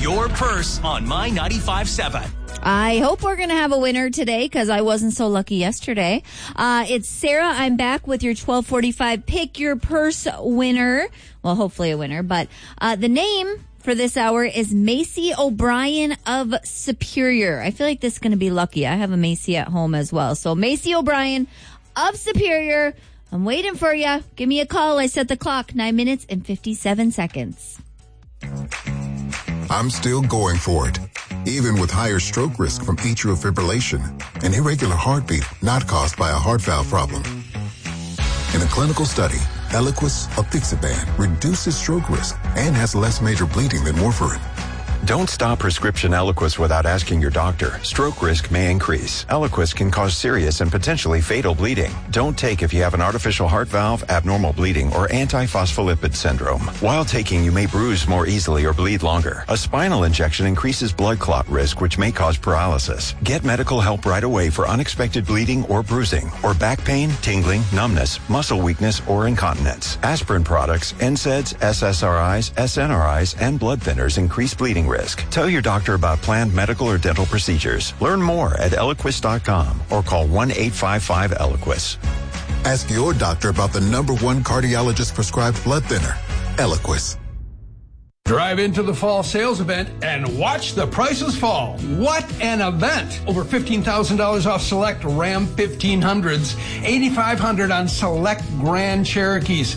your purse on My 95.7. I hope we're going to have a winner today because I wasn't so lucky yesterday. It's Sarah. I'm back with your 1245 Pick Your Purse winner. Well, hopefully a winner. But the name for this hour is Macy O'Brien of Superior. I feel like this is going to be lucky. I have a Macy at home as well. So Macy O'Brien of Superior, I'm waiting for you. Give me a call. I set the clock, 9 minutes and 57 seconds. I'm still going for it, even with higher stroke risk from atrial fibrillation, an irregular heartbeat not caused by a heart valve problem. In a clinical study, Eliquis apixaban reduces stroke risk and has less major bleeding than warfarin. Don't stop prescription Eliquis without asking your doctor. Stroke risk may increase. Eliquis can cause serious and potentially fatal bleeding. Don't take if you have an artificial heart valve, abnormal bleeding, or antiphospholipid syndrome. While taking, you may bruise more easily or bleed longer. A spinal injection increases blood clot risk, which may cause paralysis. Get medical help right away for unexpected bleeding or bruising, or back pain, tingling, numbness, muscle weakness, or incontinence. Aspirin products, NSAIDs, SSRIs, SNRIs, and blood thinners increase bleeding risk. Tell your doctor about planned medical or dental procedures. Learn more at Eliquis.com or call 1-855-ELIQUIS. Ask your doctor about the #1 cardiologist prescribed blood thinner, Eliquis. Drive into the fall sales event and watch the prices fall. What an event! Over $15,000 off select Ram 1500s, $8,500 on select Grand Cherokees,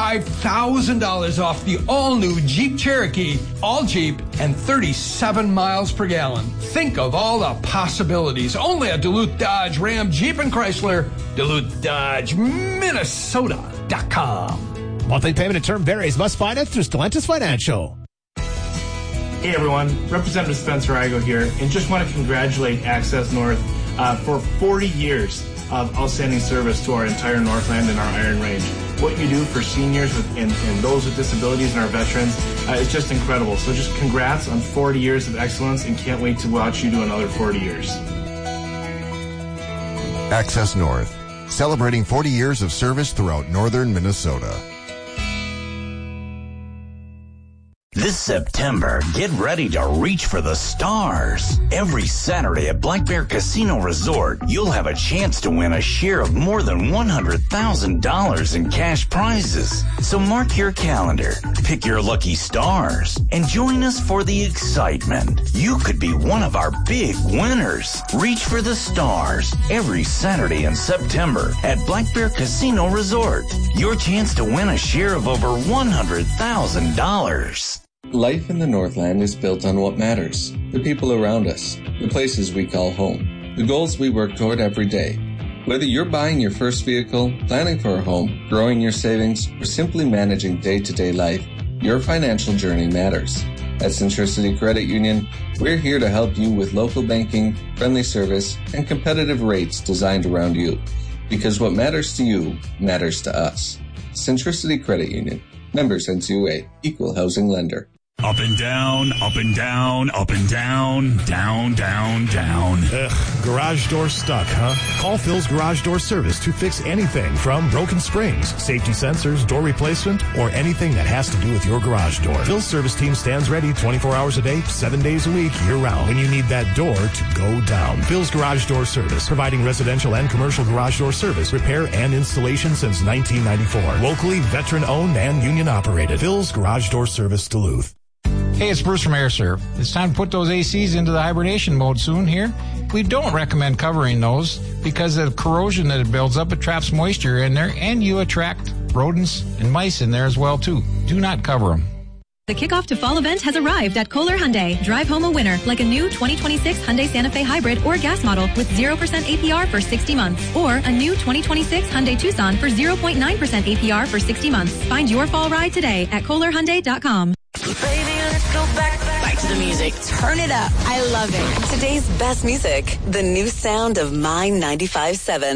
$5,000 off the all-new Jeep Cherokee, all Jeep, and 37 miles per gallon. Think of all the possibilities. Only at Duluth Dodge, Ram, Jeep, and Chrysler. Duluth Dodge, Minnesota.com. Monthly payment and term varies. Must finance through Stellantis Financial. Hey everyone, Representative Spencer Igo here, and just want to congratulate Access North for 40 years of outstanding service to our entire Northland and our Iron Range. What you do for seniors and those with disabilities and our veterans is just incredible. So just congrats on 40 years of excellence, and can't wait to watch you do another 40 years. Access North, celebrating 40 years of service throughout northern Minnesota. This September, get ready to reach for the stars. Every Saturday at Black Bear Casino Resort, you'll have a chance to win a share of more than $100,000 in cash prizes. So mark your calendar, pick your lucky stars, and join us for the excitement. You could be one of our big winners. Reach for the stars every Saturday in September at Black Bear Casino Resort. Your chance to win a share of over $100,000. Life in the Northland is built on what matters, the people around us, the places we call home, the goals we work toward every day. Whether you're buying your first vehicle, planning for a home, growing your savings, or simply managing day-to-day life, your financial journey matters. At Centricity Credit Union, we're here to help you with local banking, friendly service, and competitive rates designed around you. Because what matters to you matters to us. Centricity Credit Union. Members NCUA. Equal housing lender. Up and down, up and down, up and down, down, down, down. Ugh, garage door stuck, huh? Call Phil's Garage Door Service to fix anything from broken springs, safety sensors, door replacement, or anything that has to do with your garage door. Phil's service team stands ready 24 hours a day, 7 days a week, year-round, when you need that door to go down. Phil's Garage Door Service, providing residential and commercial garage door service, repair, and installation since 1994. Locally, veteran-owned and union-operated. Phil's Garage Door Service, Duluth. Hey, it's Bruce from AirServe. It's time to put those ACs into the hibernation mode soon here. We don't recommend covering those because of the corrosion that it builds up. It traps moisture in there, and you attract rodents and mice in there as well, too. Do not cover them. The kickoff to fall event has arrived at Kohler Hyundai. Drive home a winner like a new 2026 Hyundai Santa Fe Hybrid or gas model with 0% APR for 60 months. Or a new 2026 Hyundai Tucson for 0.9% APR for 60 months. Find your fall ride today at KohlerHyundai.com. Baby, let's go back to the music. Turn it up. I love it. Today's best music, the new sound of My 95.7.